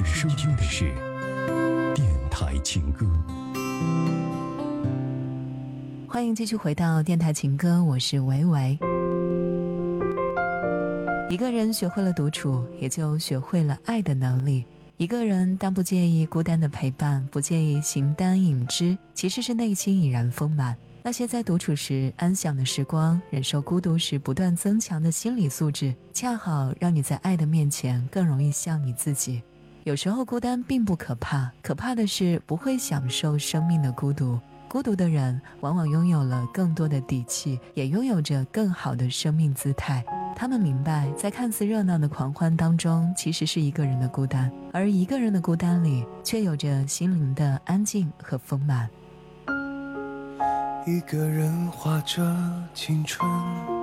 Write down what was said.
收听的是电台情歌。 欢迎继续回到电台情歌，我是维维。一个人学会了独处，也就学会了爱的能力。一个人当不介意孤单的陪伴，不介意形单影只，其实是内心已然丰满。那些在独处时安详的时光，忍受孤独时不断增强的心理素质，恰好让你在爱的面前更容易像你自己。有时候孤单并不可怕，可怕的是不会享受生命的孤独。孤独的人往往拥有了更多的底气，也拥有着更好的生命姿态。他们明白，在看似热闹的狂欢当中，其实是一个人的孤单，而一个人的孤单里，却有着心灵的安静和丰满。 一个人画着青春，